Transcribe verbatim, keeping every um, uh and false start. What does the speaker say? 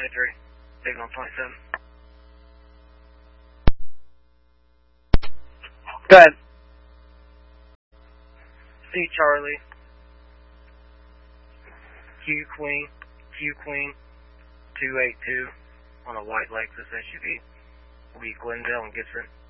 twenty-three. Signal twenty-seven. Go ahead. C Charlie. Q Queen. Q Queen. two eight two on a white Lexus S U V. Will be Glendale and Gibson.